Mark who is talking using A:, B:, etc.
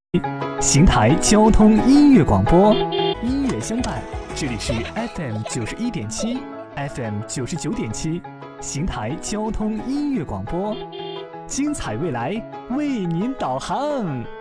A: 邢台交通音乐广播，音乐相伴。这里是 FM 91.7 FM 99.7，邢台交通音乐广播，精彩未来为您导航。